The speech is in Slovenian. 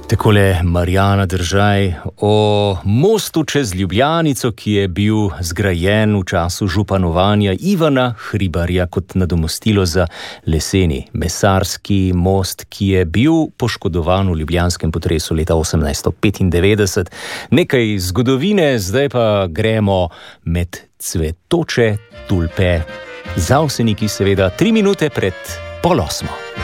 Takole Marjana Držaj o mostu čez Ljubljanico, ki je bil zgrajen v času županovanja Ivana Hribarja kot nadomestilo za leseni mesarski most, ki je bil poškodovan v ljubljanskem potresu leta 1895. Nekaj zgodovine, zdaj pa gremo med cvetoče tulpe. Za Avseniki seveda 3 minute pred 7:30.